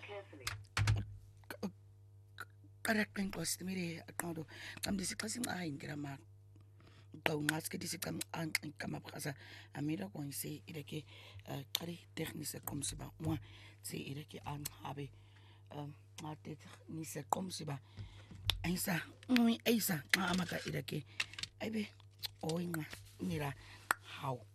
Correct Nkosi timile aqondo qambe sixasi ncayi ngirama qawunga skedi sicam anqikama phasa amira ko ise ireke qari techniese qomsiba moi tse ireke anqabe ngate ni se qomsiba ayisa ayisa amaka ireke ayibe oyinqa nira hawu